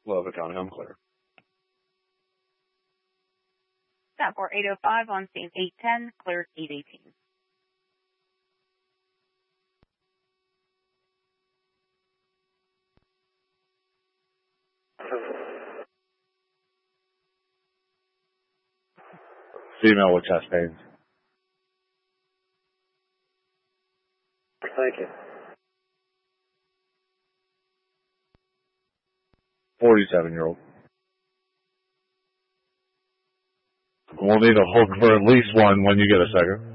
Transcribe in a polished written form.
Lubbock County, I'm clear. Stop for 805 on scene 810, cleared 818. Female with chest pains. Thank you. 47-year-old. We'll need a hook for at least one when you get a second.